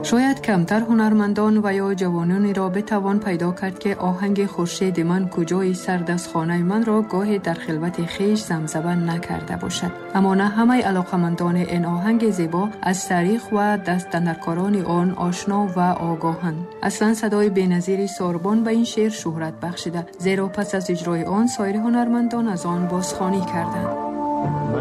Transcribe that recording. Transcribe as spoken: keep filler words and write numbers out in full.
شاید کمتر هنرمندان و یا جوانانی را بتوان پیدا کرد که آهنگ خورشید من کجای سر از خانه من را گاهی در خلوت خیش زمزمه نکرده باشد. اما نه همه علاقمندان این آهنگ زیبا از تاریخ و دست اندرکاران آن آشنا و آگاهند. اصلا صدای بی‌نظیر ساربان به این شعر شهرت بخشیده، زیرا پس از اجرای آن سایر هنرمندان از آن بازخوانی کردند.